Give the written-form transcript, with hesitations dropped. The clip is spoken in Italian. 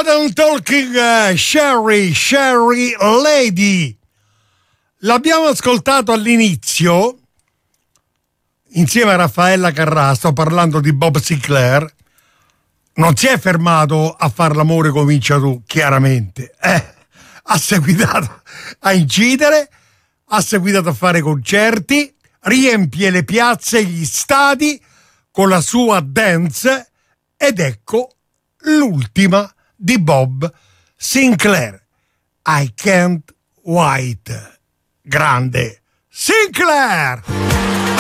Modern Talking, Sherry Lady. L'abbiamo ascoltato all'inizio insieme a Raffaella Carrà. Sto parlando di Bob Sinclair. Non si è fermato a far l'amore comincia tu, chiaramente. Ha seguitato a incidere, ha seguitato a fare concerti, riempie le piazze e gli stadi con la sua dance, ed ecco l'ultima di Bob Sinclair, I Can't Wait. Grande Sinclair!